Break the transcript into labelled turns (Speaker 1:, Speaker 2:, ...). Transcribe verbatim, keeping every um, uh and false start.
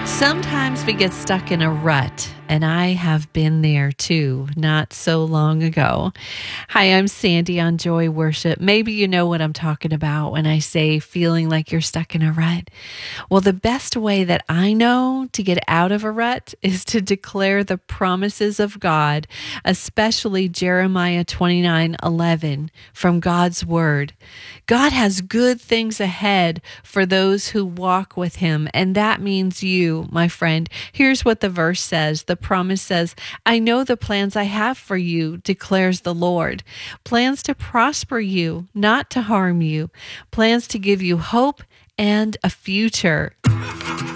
Speaker 1: Sometimes we get stuck in a rut, and I have been there too, not so long ago. Hi, I'm Sandy on Joy Worship. Maybe you know what I'm talking about when I say feeling like you're stuck in a rut. Well, the best way that I know to get out of a rut is to declare the promises of God, especially Jeremiah twenty-nine eleven from God's Word. God has good things ahead for those who walk with Him, and that means you, my friend. Here's what the verse says. The promise says, I know the plans I have for you, declares the Lord. Plans to prosper you, not to harm you. Plans to give you hope and a future.